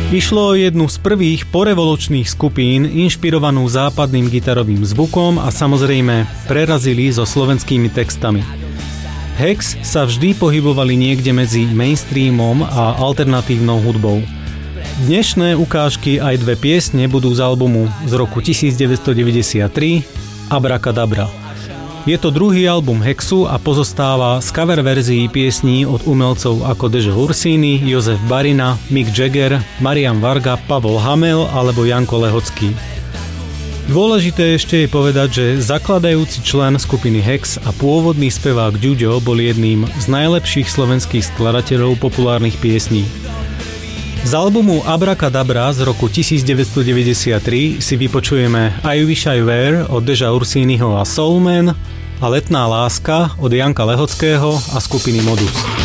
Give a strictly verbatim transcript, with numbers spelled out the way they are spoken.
Išlo o jednu z prvých porevolučných skupín inšpirovanú západným gitarovým zvukom a samozrejme prerazili so slovenskými textami. Hex sa vždy pohybovali niekde medzi mainstreamom a alternatívnou hudbou. Dnešné ukážky aj dve piesne budú z albumu z roku devätnásťstodeväťdesiattri Abrakadabra. Je to druhý album Hexu a pozostáva z cover verzií piesní od umelcov ako Dežo Ursini, Jozef Barina, Mick Jagger, Marian Varga, Pavol Hamel alebo Janko Lehocký. Dôležité ešte je povedať, že zakladajúci člen skupiny Hex a pôvodný spevák Ďuďo bol jedným z najlepších slovenských skladateľov populárnych piesní. Z albumu Abrakadabra z roku devätnásťstodeväťdesiattri si vypočujeme I Wish I Were od Deža Ursiniho a Soulman a Letná láska od Janka Lehockého a skupiny Modus.